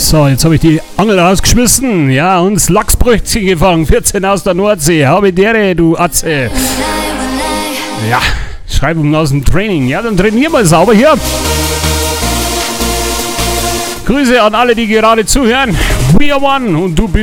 So, jetzt habe ich die Angel rausgeschmissen. Ja, und das Lachsbrötchen gefangen. 14 aus der Nordsee. Habe dere, du Atze. Ja, Schreibung aus dem Training. Ja, dann trainieren wir sauber hier. Grüße an alle, die gerade zuhören. We are one und du bist